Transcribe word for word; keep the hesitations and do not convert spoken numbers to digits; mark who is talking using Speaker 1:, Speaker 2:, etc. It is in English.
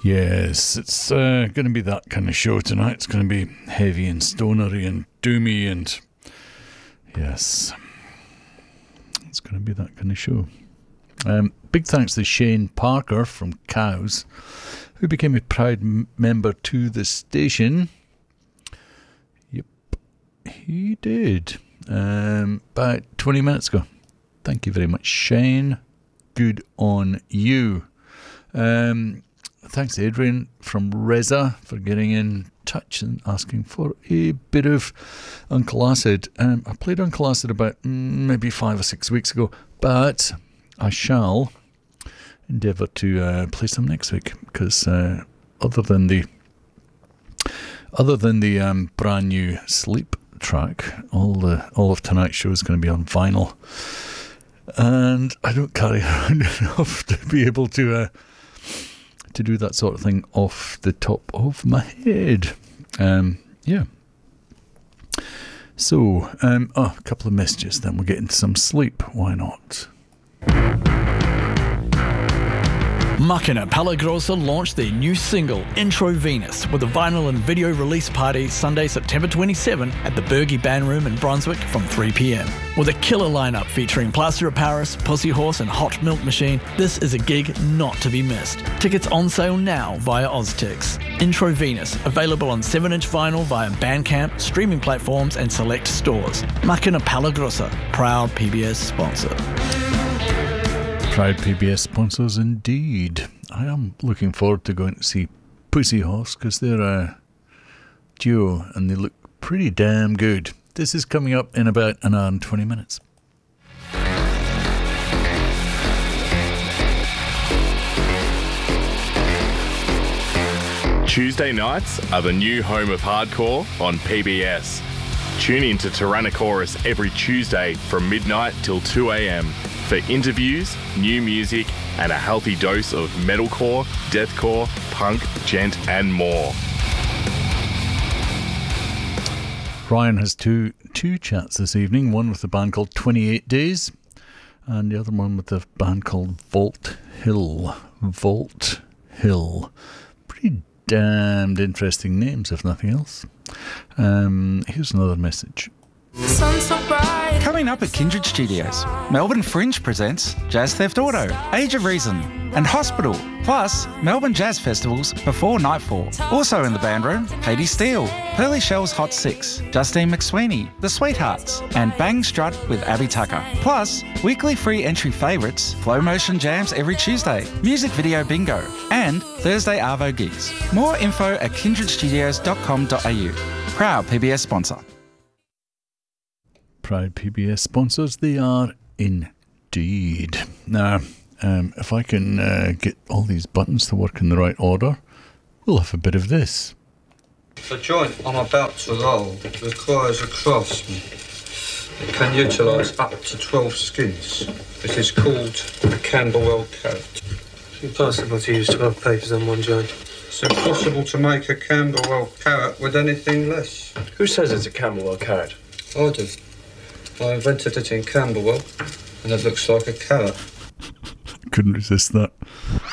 Speaker 1: Yes, it's uh, going to be that kind of show tonight. It's going to be heavy and stonery and doomy and... Yes, it's going to be that kind of show. Um, big thanks to Shane Parker from Cows, who became a proud m- member to the station. Yep, he did. Um, about twenty minutes ago. Thank you very much, Shane. Good on you. Um... Thanks to Adrian from Reza for getting in touch and asking for a bit of Uncle Acid. Um, I played Uncle Acid about mm, maybe five or six weeks ago, but I shall endeavour to uh, play some next week because uh, other than the other than the um, brand new Sleep track, all the all of tonight's show is going to be on vinyl, and I don't carry around enough to be able to. Uh, to do that sort of thing off the top of my head. Um, yeah. So, um, oh, a couple of messages, then we'll get into some sleep. Why not?
Speaker 2: Makina Pallegrossa launched their new single, Intro Venus, with a vinyl and video release party Sunday, September twenty-seventh at the Bergie Band Room in Brunswick from three p.m. With a killer lineup featuring Plaster of Paris, Pussy Horse and Hot Milk Machine, this is a gig not to be missed. Tickets on sale now via Oztix. Intro Venus, available on seven inch vinyl via Bandcamp, streaming platforms and select stores. Makina Pallegrossa, proud P B S sponsor.
Speaker 1: Proud P B S sponsors indeed. I am looking forward to going to see Pussy Horse because they're a duo and they look pretty damn good. This is coming up in about an hour and twenty minutes.
Speaker 3: Tuesday nights are the new home of hardcore on P B S. Tune in to Tyrannosaurus every Tuesday from midnight till two a.m. for interviews, new music, and a healthy dose of metalcore, deathcore, punk, gent, and more.
Speaker 1: Ryan has two two chats this evening, one with a band called twenty-eight days and the other one with a band called Vault Hill. Vault Hill. Pretty damned interesting names, if nothing else. Um, here's another message.
Speaker 4: Coming up at Kindred Studios, Melbourne Fringe presents Jazz Theft Auto, Age of Reason, and Hospital, plus Melbourne Jazz Festivals Before Nightfall. Also in the band room, Katie Steele, Pearly Shell's Hot Six, Justine McSweeney, The Sweethearts, and Bang Strut with Abby Tucker. Plus, weekly free entry favourites, Flow Motion Jams every Tuesday, Music Video Bingo, and Thursday Arvo gigs. More info at kindred studios dot com dot a u. Proud P B S sponsor.
Speaker 1: Proud P B S sponsors, they are indeed. Now, um, if I can uh, get all these buttons to work in the right order, we'll have a bit of this.
Speaker 5: The joint I'm about to roll requires a craftsman. It can utilise up to twelve skins. It is called a Camberwell carrot.
Speaker 6: It's impossible to use twelve papers on one joint.
Speaker 5: It's impossible to make a Camberwell carrot with anything less.
Speaker 6: Who says it's a Camberwell carrot?
Speaker 5: I do. I invented it in Camberwell, and it looks like a carrot.
Speaker 1: Couldn't resist that.